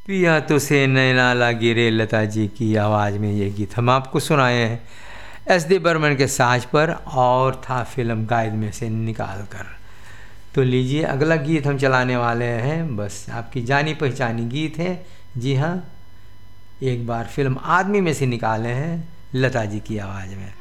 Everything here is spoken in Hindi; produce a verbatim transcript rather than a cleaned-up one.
पिया तो से नैना लागे रे, लता जी की आवाज़ में ये गीत हम आपको सुनाए हैं एस डी बर्मन के साज पर, और था फिल्म कायद में से निकाल कर। तो लीजिए अगला गीत हम चलाने वाले हैं, बस आपकी जानी पहचानी गीत है। जी हाँ, एक बार फिल्म आदमी में से निकाले हैं लता जी की आवाज़ में।